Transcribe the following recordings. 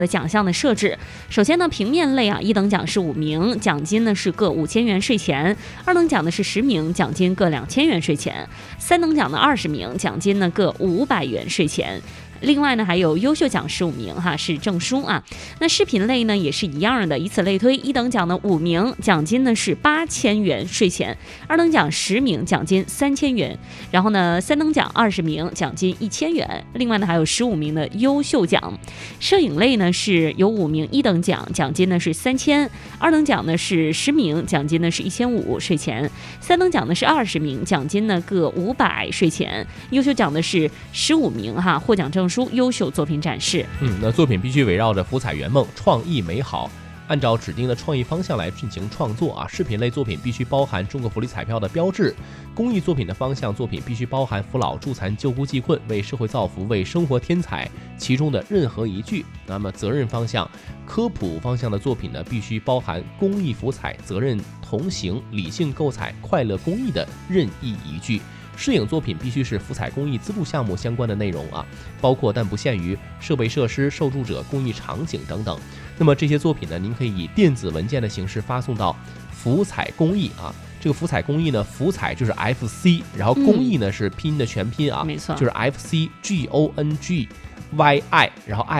的奖项的设置。首先呢，平面类1等奖是5名，奖金呢是各5000元税前；2等奖呢是10名，奖金各2000元税前；3等奖呢20名，奖金呢各500元税前。另外呢，还有优秀奖15名是证书啊。那视频类呢也是一样的，以此类推，1等奖呢5名，奖金呢是8000元税前；2等奖10名，奖金3000元；然后呢3等奖20名，奖金1000元。另外呢还有15名的优秀奖。摄影类呢是有5名，1等奖奖金呢是3000；2等奖呢是10名，奖金呢是1500税前；3等奖呢是20名，奖金呢各500税前；优秀奖呢是15名获奖证书、优秀作品展示。 那作品必须围绕着福彩圆梦、创意美好，按照指定的创意方向来进行创作啊。视频类作品必须包含中国福利彩票的标志，公益作品的方向作品必须包含扶老助残、救孤济困、为社会造福、为生活添彩其中的任何一句。那么责任方向、科普方向的作品呢，必须包含公益福彩、责任同行、理性购彩、快乐公益的任意一句。摄影作品必须是福彩公益资助项目相关的内容啊，包括但不限于设备设施、受助者、公益场景等等。那么这些作品呢，您可以以电子文件的形式发送到福彩公益啊。这个福彩公益呢，福彩就是 FC， 然后公益呢是拼音的全拼啊， 没错， 就是 FCGONGYI， 然后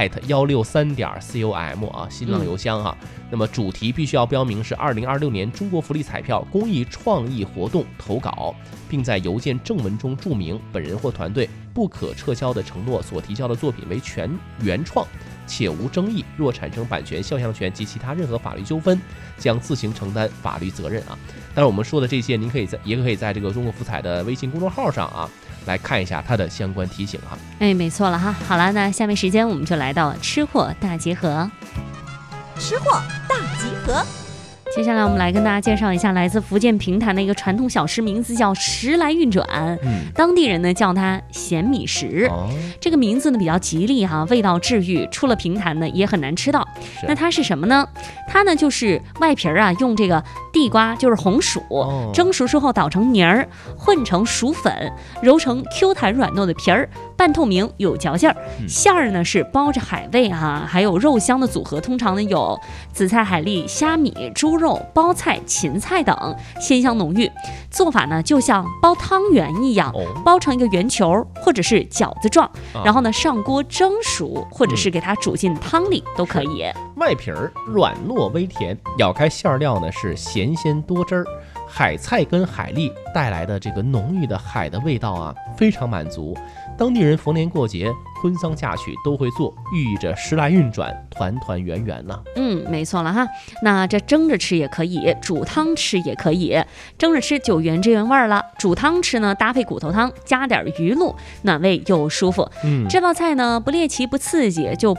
@163.com 啊，新浪邮箱啊。那么主题必须要标明是2026年中国福利彩票公益创意活动投稿，并在邮件正文中注明本人或团队不可撤销的承诺所提交的作品为全原创且无争议，若产生版权、肖像权及其他任何法律纠纷，将自行承担法律责任啊。当然我们说的这些，您也可以在这个中国福彩的微信公众号上啊来看一下它的相关提醒哈。 没错了哈。好了，那下面时间我们就来到吃货大集合。 吃货大集合。 接下来我们来跟大家介绍一下来自福建平潭的一个传统小吃，名字叫时来运转，当地人呢叫它咸米食。这个名字呢比较吉利味道治愈，出了平潭呢也很难吃到。那它是什么呢？它呢就是外皮用这个地瓜，就是红薯，蒸熟之后捣成泥儿，混成薯粉，揉成 Q 弹软糯的皮儿，半透明有嚼劲儿。馅儿呢是包着海味还有肉香的组合，通常呢有紫菜、海蛎、虾米、猪肉、包菜、芹菜等，鲜香浓郁。做法呢就像包汤圆一样，包成一个圆球或者是饺子状，然后呢上锅蒸熟，或者是给它煮进汤里都可以。 外皮儿软糯微甜，咬开馅料呢是咸鲜多汁儿，海菜跟海蛎带来的这个浓郁的海的味道非常满足。当地人逢年过节、婚丧嫁娶都会做，寓意着时来运转、团团圆圆呢。 没错了哈。那这蒸着吃也可以，煮汤吃也可以。蒸着吃就原汁原味了，煮汤吃呢搭配骨头汤，加点鱼露，暖胃又舒服。这道菜呢不猎奇不刺激，就